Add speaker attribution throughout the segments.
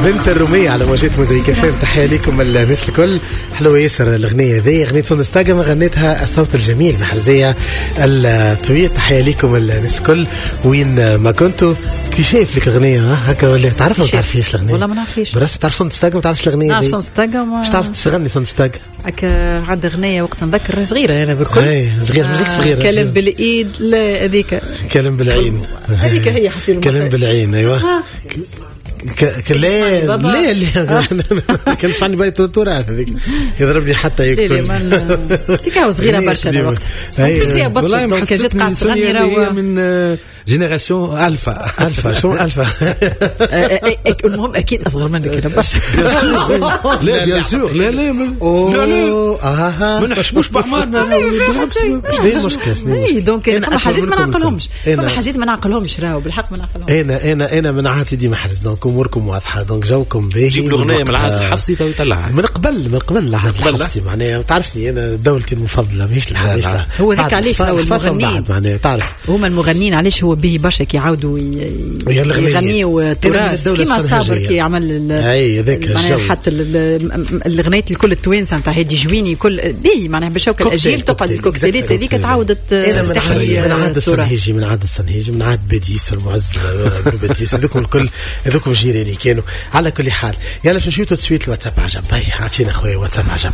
Speaker 1: بنت الرومية على موجات موزايك فهم. تحية لكم الناس الكل. حلوة ياسر الأغنية ذي، أغنية سونستاغا غنيتها الصوت الجميل محرزية الطويل. تحية لكم الناس الكل وين ما كنتوا. كي شايف لك أغنية هكا ولا تعرفها ولا تعرفيش الأغنية؟
Speaker 2: ولا ما نعرفيش.
Speaker 1: براسك تعرف سونستاغا ما تعرفش الأغنية؟
Speaker 2: نعرف سونستاغا ما
Speaker 1: مش تعرف تغني سونستاغا.
Speaker 2: هكا عند أغنية وقت نذكر صغيرة أنا بالكل.
Speaker 1: أي صغير مازلت صغيرة.
Speaker 2: كلام بالإيد لا هذيك.
Speaker 1: كلام بالعين.
Speaker 2: هذيك هي حسين.
Speaker 1: كلام بالعين أيوة. لا لا لا كان سمعني باي تراث هذيك يضربني حتى يكون
Speaker 2: تيكا صغيره برشا وقت. بس هي بطلت دونك جات قاعده تغني راهو
Speaker 3: من جينيراسيون الفا شو الفا.
Speaker 2: المهم اكيد اصغر منك انا برشا.
Speaker 3: لا بيان سور لا لا ما نحشموش بعمرنا.
Speaker 1: شنو المشكله؟
Speaker 2: دونك فما حاجات ما نعقلهمش. فما حاجات ما نعقلهمش راهو بالحق ما نعقلهمش.
Speaker 1: انا من عهد ديما حرز دونك اموركم واضحه دونك جوكم باهي.
Speaker 3: جيب الاغنيه من العهد الحفصي تو يطلعها
Speaker 1: من قبل العهد الحفصي. معناها تعرفني انا دولتي المفضله ماهيش الحاجه.
Speaker 2: هو ذاك علاش راهو المغنيين
Speaker 1: معناها تعرف
Speaker 2: هما المغنيين علاش هو به برشا كي يعاودوا يغنيوا التراث كيما صابر كي عمل حتى الاغنيه الكل التوانسه نتاع هادي جويني كل باهي معناها باش هكا الاجيال تقعد الكوكتيلات هذيك تعاودت تحيي
Speaker 1: من عهد السنهيجي من عهد باديس والمعز باديس هذوكم الكل هذوكم جيراني كانوا. على كل حال يلا باش نمشيو تسويت الواتساب عجب. عطينا خويا واتساب عجب.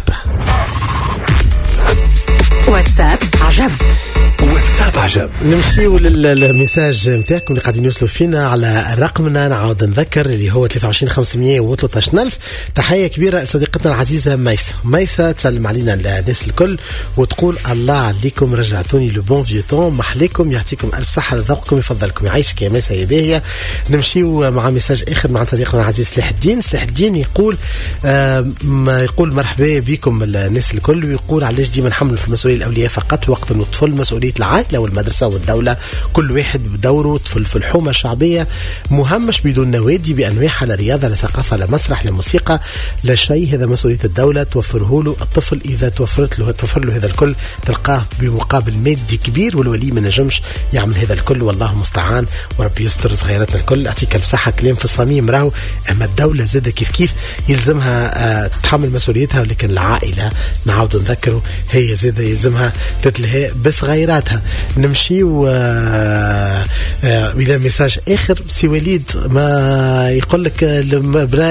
Speaker 1: واتساب عجب. نمشيو للميساج نتاعكم اللي قاعدين يوصلوا فينا على رقمنا. نعاود نذكر اللي هو 23 تحية كبيرة لصديقتنا العزيزة ميسة تسلم علينا الناس الكل وتقول الله عليكم رجعتوني لو بون فيو طون. محليكم يعطيكم ألف صحة لذوقكم يفضلكم يعيشك يا ميسة يا باهية. نمشيو مع ميساج آخر مع صديقنا العزيز سلاح الدين يقول يقول مرحبا بكم الناس الكل ويقول علاش ديما نحملوا في المسؤولية الأولياء فقط وقت الطفل مسؤولية العائلة والمدرسة والدولة كل واحد بدوره. طفل في الحومة الشعبية مهمش بدون نوادي بأنواعها لا رياضة لا ثقافة لا مسرح لا موسيقى لا شيء. هذا مسؤولية الدولة توفره له. الطفل إذا توفر له هذا الكل تلقاه بمقابل مادي كبير والولي ما نجمش يعمل هذا الكل والله مستعان وربي يستر صغيراتنا الكل. أعطيك الصحة كلام في الصميم راهو. أما الدولة زاد كيف يلزمها تحمل مسؤوليتها ولكن العائلة نعاود نذكره هي زاد يلزمها تتلهي بصغيراتها. نمشي إلى ميساج آخر سي وليد ما يقول لك